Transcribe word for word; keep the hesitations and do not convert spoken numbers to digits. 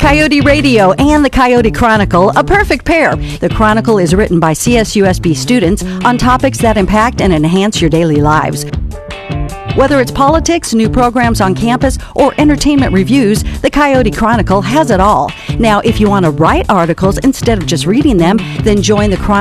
Coyote Radio and the Coyote Chronicle, a perfect pair. The Chronicle is written by C S U S B students on topics that impact and enhance your daily lives. Whether it's politics, new programs on campus, or entertainment reviews, the Coyote Chronicle has it all. Now, if you want to write articles instead of just reading them, then join the Chronicle